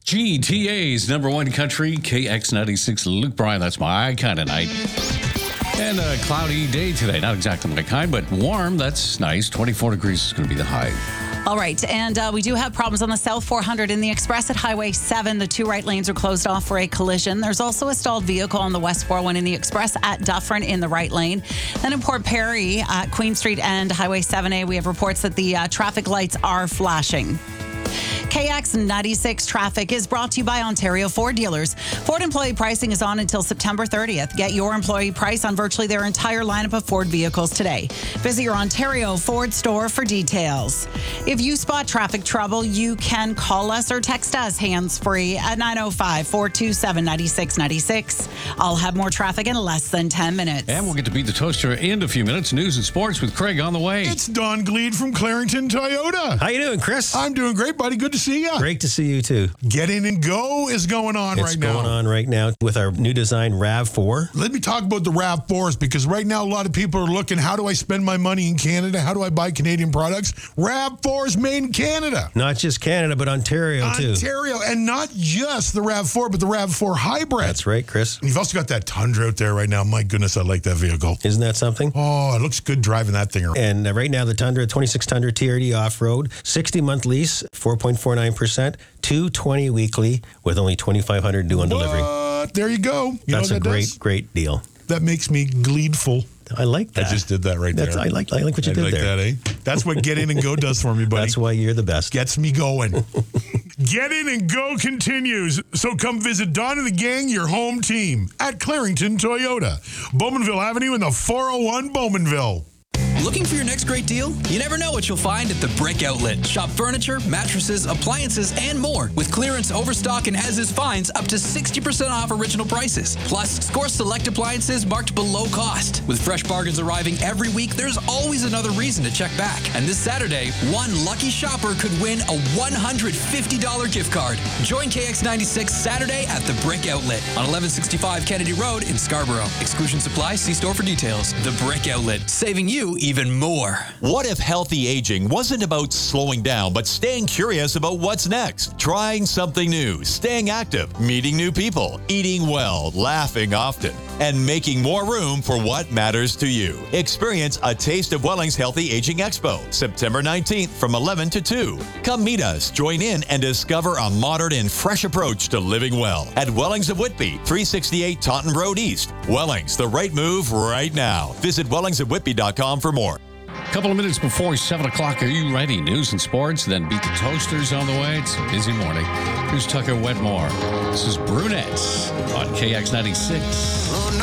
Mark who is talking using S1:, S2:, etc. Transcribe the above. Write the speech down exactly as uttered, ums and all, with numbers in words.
S1: G T A's number one country, K X ninety-six. Luke Bryan, that's my kind of night. And a cloudy day today. Not exactly my kind, but warm. That's nice. twenty-four degrees is going to be the high.
S2: All right, and uh, we do have problems on the South four hundred in the Express at Highway seven. The two right lanes are closed off for a collision. There's also a stalled vehicle on the West four oh one in the Express at Dufferin in the right lane. Then in Port Perry at Queen Street and Highway seven A, we have reports that the uh, traffic lights are flashing. K X ninety-six traffic is brought to you by Ontario Ford dealers. Ford employee pricing is on until September thirtieth. Get your employee price on virtually their entire lineup of Ford vehicles today. Visit your Ontario Ford store for details. If you spot traffic trouble, you can call us or text us hands-free at nine oh five, four two seven, nine six nine six. I'll have more traffic in less than ten minutes.
S1: And we'll get to beat the toaster in a few minutes. News and sports with Craig on the way.
S3: It's Don Gleed from Clarington Toyota.
S4: How you doing, Chris?
S3: I'm doing great, buddy. Good to see you.
S4: Great to see you, too.
S3: Get in and go is going on
S4: it's
S3: right now.
S4: It's going on right now with our new design RAV four.
S3: Let me talk about the RAV fours because right now a lot of people are looking, how do I spend my money in Canada? How do I buy Canadian products? RAV four is made in Canada.
S4: Not just Canada, but Ontario, too.
S3: Ontario, and not just the RAV four, but the RAV four Hybrid.
S4: That's right, Chris.
S3: And you've also got that Tundra out there right now. My goodness, I like that vehicle.
S4: Isn't that something?
S3: Oh, it looks good driving that thing around.
S4: And uh, right now, the Tundra, twenty-six Tundra T R D off-road, sixty-month lease, four point four nine percent, two twenty weekly with only twenty-five hundred due on
S3: what?
S4: delivery.
S3: There you go. You
S4: That's
S3: know
S4: a
S3: that
S4: great,
S3: does?
S4: great deal.
S3: That makes me gleedful.
S4: I like that.
S3: I just did that right
S4: That's,
S3: there.
S4: I like, I like what you
S3: I
S4: did
S3: like
S4: there.
S3: that, eh? That's what Get In and Go does for me, buddy.
S4: That's why you're the best.
S3: Gets me going. Get In and Go continues. So come visit Don and the gang, your home team, at Clarington Toyota. Bowmanville Avenue in the four oh one Bowmanville.
S5: Looking for your next great deal? You never know what you'll find at the Brick Outlet. Shop furniture, mattresses, appliances, and more with clearance, overstock, and as-is finds up to sixty percent off original prices. Plus, score select appliances marked below cost. With fresh bargains arriving every week, there's always another reason to check back. And this Saturday, one lucky shopper could win a one hundred fifty dollars gift card. Join K X ninety-six Saturday at the Brick Outlet on eleven sixty-five Kennedy Road in Scarborough. Exclusion supplies. See store for details. The Brick Outlet, saving you even more.
S6: What if healthy aging wasn't about slowing down, but staying curious about what's next? Trying something new, staying active, meeting new people, eating well, laughing often, and making more room for what matters to you. Experience a taste of Welling's Healthy Aging Expo, September nineteenth from eleven to two. Come meet us, join in, and discover a modern and fresh approach to living well at Wellings of Whitby, three sixty-eight Taunton Road East. Wellings, the right move right now. Visit wellings of whitby dot com for more.
S1: A couple of minutes before seven o'clock, are you ready? News and sports, then beat the toasters on the way. It's a busy morning. Here's Tucker Wetmore. This is Brunettes on K X ninety-six.